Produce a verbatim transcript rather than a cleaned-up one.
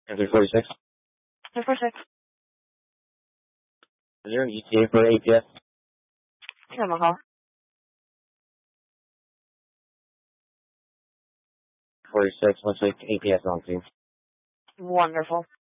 Answer forty-six. Answer forty-six. Is there an E T A for A P S? Yeah, my call. forty-six, looks like A P S on scene. Wonderful.